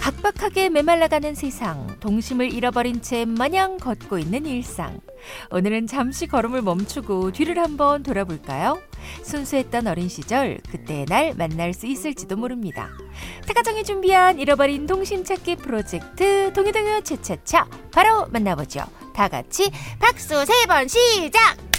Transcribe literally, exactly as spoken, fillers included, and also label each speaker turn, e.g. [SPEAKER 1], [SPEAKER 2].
[SPEAKER 1] 팍팍하게 메말라가는 세상, 동심을 잃어버린 채 마냥 걷고 있는 일상. 오늘은 잠시 걸음을 멈추고 뒤를 한번 돌아볼까요? 순수했던 어린 시절, 그때의 날 만날 수 있을지도 모릅니다. 타가정이 준비한 잃어버린 동심 찾기 프로젝트 동요동요 차차차 바로 만나보죠. 다 같이 박수 세 번 시작!